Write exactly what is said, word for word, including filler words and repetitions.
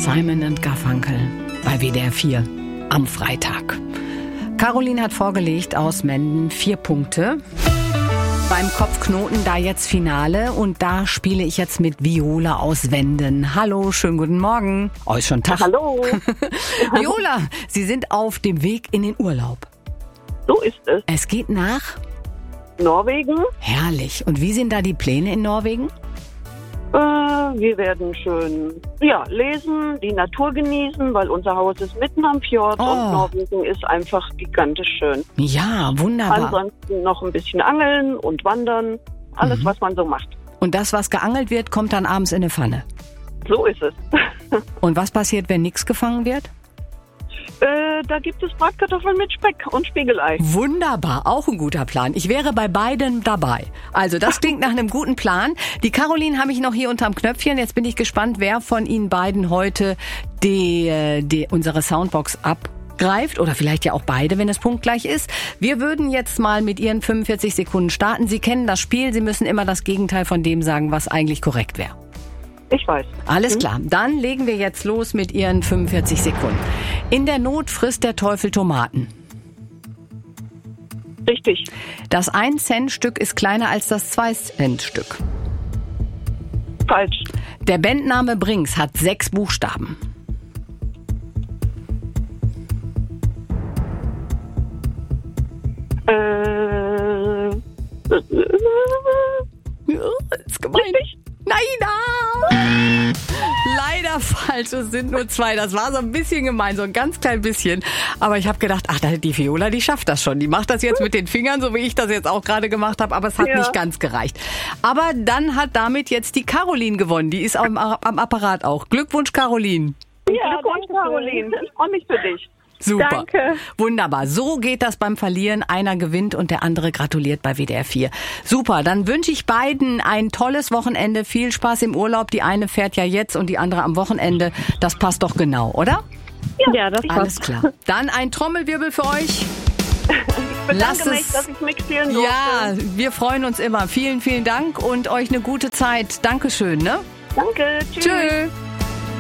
Simon und Garfunkel bei W D R vier am Freitag. Caroline hat vorgelegt aus Menden vier Punkte. Beim Kopfknoten da jetzt Finale und da spiele ich jetzt mit Viola aus Wenden. Hallo, schönen guten Morgen. Oh, ist schon Tag. Hallo. Viola, Sie sind auf dem Weg in den Urlaub. So ist es. Es geht nach Norwegen. Herrlich. Und wie sind da die Pläne in Norwegen? Äh, wir werden schön ja, lesen, die Natur genießen, weil unser Haus ist mitten am Fjord Oh. und Norwegen ist einfach gigantisch schön. Ja, wunderbar. Ansonsten noch ein bisschen angeln und wandern. Alles, Mhm. was man so macht. Und das, was geangelt wird, kommt dann abends in eine Pfanne. So ist es. Und was passiert, wenn nichts gefangen wird? äh, da gibt es Bratkartoffeln mit Speck und Spiegelei. Wunderbar, auch ein guter Plan. Ich wäre bei beiden dabei. Also das klingt nach einem guten Plan. Die Caroline habe ich noch hier unterm Knöpfchen. Jetzt bin ich gespannt, wer von Ihnen beiden heute die, die, unsere Soundbox abgreift. Oder vielleicht ja auch beide, wenn es punktgleich ist. Wir würden jetzt mal mit Ihren fünfundvierzig Sekunden starten. Sie kennen das Spiel. Sie müssen immer das Gegenteil von dem sagen, was eigentlich korrekt wäre. Ich weiß. Alles Hm? klar, dann legen wir jetzt los mit Ihren fünfundvierzig Sekunden. In der Not frisst der Teufel Tomaten. Richtig. Das ein-Cent-Stück ist kleiner als das zwei-Cent-Stück. Falsch. Der Bandname Brings hat sechs Buchstaben. Äh, Ja, ist gemein. richtig. Nein, ah! Leider falsch, es sind nur zwei. Das war so ein bisschen gemein, so ein ganz klein bisschen. Aber ich habe gedacht, ach, die Viola, die schafft das schon. Die macht das jetzt mit den Fingern, so wie ich das jetzt auch gerade gemacht habe. Aber es hat Ja. nicht ganz gereicht. Aber dann hat damit jetzt die Caroline gewonnen. Die ist am, am Apparat auch. Glückwunsch, Caroline. Ja, Glückwunsch, Caroline. Ich freue mich für dich. Super. Danke. Wunderbar. So geht das beim Verlieren. Einer gewinnt und der andere gratuliert bei W D R vier. Super. Dann wünsche ich beiden ein tolles Wochenende. Viel Spaß im Urlaub. Die eine fährt ja jetzt und die andere am Wochenende. Das passt doch genau, oder? Ja, das Alles klar. Dann ein Trommelwirbel für euch. Ich bedanke Lass mich, es- dass ich mitspielen durfte. Ja, wir freuen uns immer. Vielen, vielen Dank und euch eine gute Zeit. Dankeschön, ne? Danke. Tschüss. Tschüss.